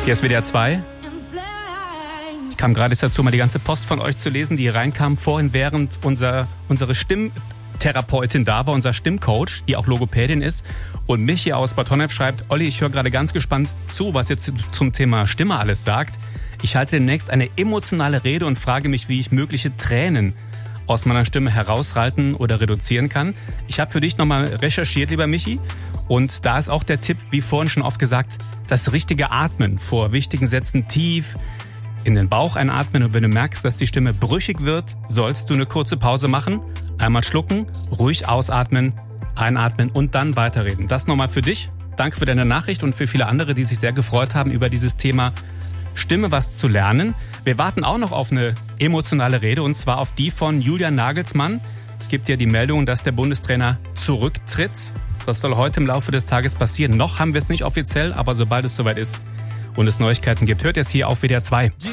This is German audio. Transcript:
Hier ist WDR 2. Ich kam gerade dazu, mal die ganze Post von euch zu lesen, die hier reinkam vorhin, während unsere Stimmtherapeutin da war, unser Stimmcoach, die auch Logopädin ist. Und Michi aus Bad Honnef schreibt: Olli, ich höre gerade ganz gespannt zu, was ihr zum Thema Stimme alles sagt. Ich halte demnächst eine emotionale Rede und frage mich, wie ich mögliche Tränen aus meiner Stimme heraushalten oder reduzieren kann. Ich habe für dich nochmal recherchiert, lieber Michi. Und da ist auch der Tipp, wie vorhin schon oft gesagt, das richtige Atmen vor wichtigen Sätzen tief in den Bauch einatmen. Und wenn du merkst, dass die Stimme brüchig wird, sollst du eine kurze Pause machen. Einmal schlucken, ruhig ausatmen, einatmen und dann weiterreden. Das nochmal für dich. Danke für deine Nachricht und für viele andere, die sich sehr gefreut haben, über dieses Thema Stimme was zu lernen. Wir warten auch noch auf eine emotionale Rede, und zwar auf die von Julian Nagelsmann. Es gibt ja die Meldung, dass der Bundestrainer zurücktritt. Das soll heute im Laufe des Tages passieren. Noch haben wir es nicht offiziell, aber sobald es soweit ist und es Neuigkeiten gibt, hört ihr es hier auf WDR 2.